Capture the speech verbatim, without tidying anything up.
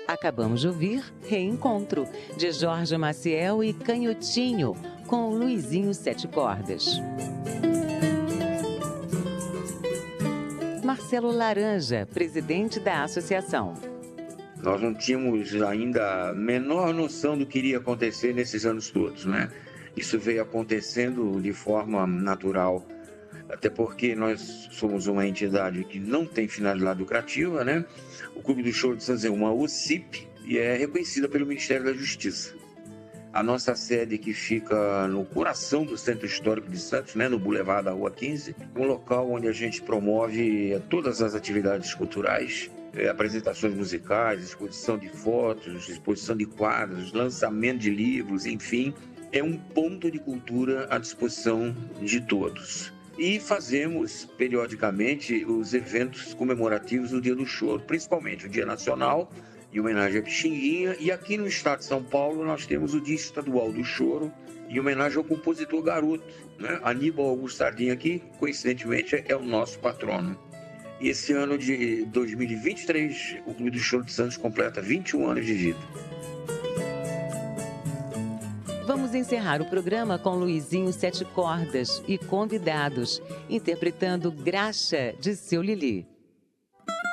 Acabamos de ouvir Reencontro, de Jorge Maciel e Canhotinho, com Luizinho Sete Cordas. Marcelo Laranja, presidente da associação. Nós não tínhamos ainda a menor noção do que iria acontecer nesses anos todos, né? Isso veio acontecendo de forma natural, até porque nós somos uma entidade que não tem finalidade lucrativa, né? O Clube do Choro de Santos é uma O C I P e é reconhecida pelo Ministério da Justiça. A nossa sede que fica no coração do Centro Histórico de Santos, né, no Boulevard da Rua quinze, um local onde a gente promove todas as atividades culturais, é, apresentações musicais, exposição de fotos, exposição de quadros, lançamento de livros, enfim, é um ponto de cultura à disposição de todos. E fazemos, periodicamente, os eventos comemorativos do Dia do Choro, principalmente o Dia Nacional, em homenagem a Pixinguinha, e aqui no estado de São Paulo nós temos o Dia Estadual do Choro, em homenagem ao compositor garoto, né? Aníbal Augusto Sardinha, que, coincidentemente, é o nosso patrono. E esse ano de dois mil e vinte e três, o Clube do Choro de Santos completa vinte e um anos de vida. Vamos encerrar o programa com Luizinho Sete Cordas e convidados, interpretando Graxa, de Seu Lili.